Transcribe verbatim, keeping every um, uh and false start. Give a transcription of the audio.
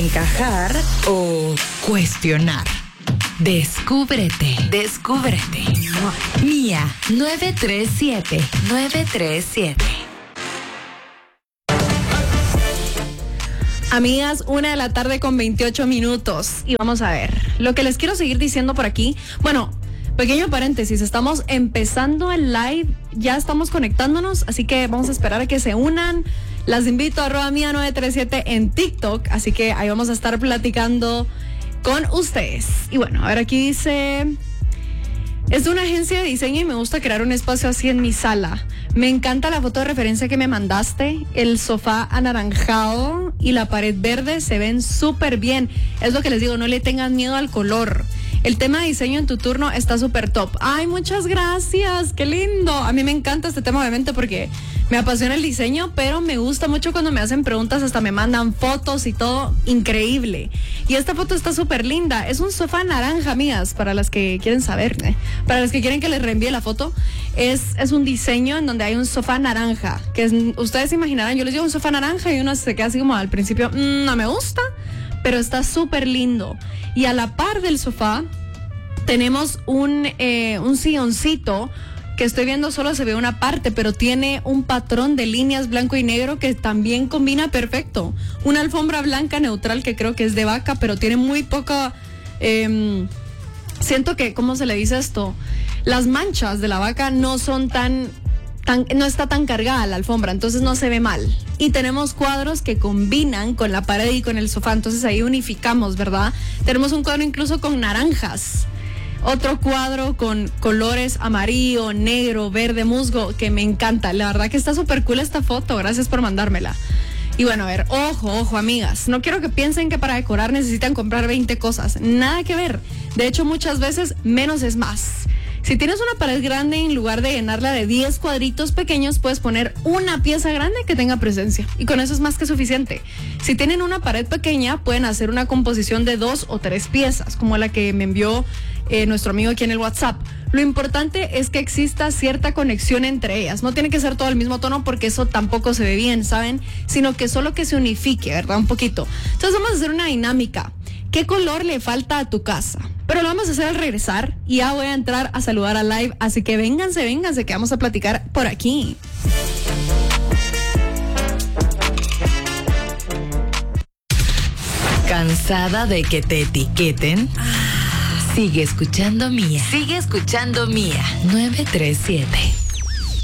encajar o cuestionar. Descúbrete, descúbrete. Mía nueve tres siete, nueve tres siete. Amigas, una de la tarde con veintiocho minutos. Y vamos a ver, lo que les quiero seguir diciendo por aquí. Bueno, pequeño paréntesis, estamos empezando el live, ya estamos conectándonos, así que vamos a esperar a que se unan. Las invito a arroba mía nueve tres siete en TikTok, así que ahí vamos a estar platicando con ustedes. Y bueno, a ver, aquí dice: es de una agencia de diseño y me gusta crear un espacio así en mi sala. Me encanta la foto de referencia que me mandaste. El sofá anaranjado y la pared verde se ven súper bien. Es lo que les digo, no le tengan miedo al color. El tema de diseño en tu turno está súper top. Ay, muchas gracias, qué lindo. A mí me encanta este tema, obviamente, porque me apasiona el diseño, pero me gusta mucho cuando me hacen preguntas, hasta me mandan fotos y todo, increíble. Y esta foto está súper linda. Es un sofá naranja, amigas, para las que quieren saber, ¿eh? Para las que quieren que les reenvíe la foto. Es, es un diseño en donde hay un sofá naranja, que es, ustedes se imaginarán, yo les digo un sofá naranja y uno se queda así como al principio, mmm, no me gusta, pero está súper lindo. Y a la par del sofá tenemos un, eh, un silloncito que estoy viendo, solo se ve una parte, pero tiene un patrón de líneas blanco y negro que también combina perfecto. Una alfombra blanca neutral que creo que es de vaca, pero tiene muy poca... Eh, siento que, ¿cómo se le dice esto? Las manchas de la vaca no son tan... Tan, no está tan cargada la alfombra, entonces no se ve mal. Y tenemos cuadros que combinan con la pared y con el sofá, entonces ahí unificamos, ¿verdad? Tenemos un cuadro incluso con naranjas, otro cuadro con colores amarillo, negro, verde, musgo, que me encanta. La verdad que está súper cool esta foto, gracias por mandármela. Y bueno, a ver, ojo, ojo, amigas, no quiero que piensen que para decorar necesitan comprar veinte cosas, nada que ver. De hecho, muchas veces menos es más. Si tienes una pared grande, en lugar de llenarla de diez cuadritos pequeños, puedes poner una pieza grande que tenga presencia. Y con eso es más que suficiente. Si tienen una pared pequeña, pueden hacer una composición de dos o tres piezas, como la que me envió eh, nuestro amigo aquí en el WhatsApp. Lo importante es que exista cierta conexión entre ellas. No tiene que ser todo el mismo tono porque eso tampoco se ve bien, ¿saben? Sino que solo que se unifique, ¿verdad? Un poquito. Entonces vamos a hacer una dinámica. ¿Qué color le falta a tu casa? Pero lo vamos a hacer al regresar y ya voy a entrar a saludar al live, así que vénganse, vénganse, que vamos a platicar por aquí. ¿Cansada de que te etiqueten? Sigue escuchando Mía. Sigue escuchando Mía nueve tres siete.